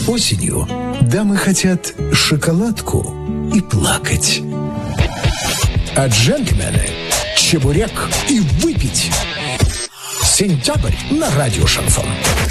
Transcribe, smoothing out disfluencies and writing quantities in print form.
Осенью дамы хотят шоколадку и плакать. А джентльмены – чебурек и выпить. Сентябрь на радио «Шансон».